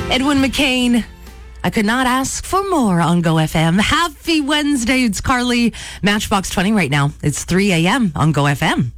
Edwin McCain. I could not ask for more on Go FM. Happy Wednesday. It's Carly. Matchbox 20 right now. It's 3 a.m. on Go FM.